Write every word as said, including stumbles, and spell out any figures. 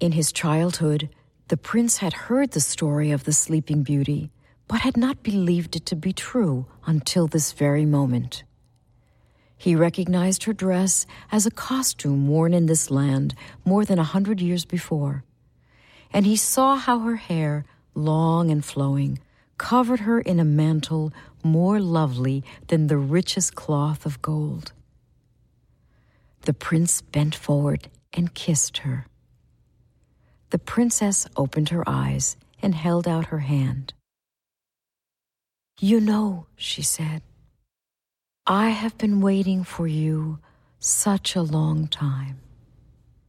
In his childhood, the prince had heard the story of the Sleeping Beauty, but had not believed it to be true until this very moment. He recognized her dress as a costume worn in this land more than a hundred years before, and he saw how her hair, long and flowing, covered her in a mantle more lovely than the richest cloth of gold. The prince bent forward and kissed her. The princess opened her eyes and held out her hand. "You know," she said, "I have been waiting for you such a long time."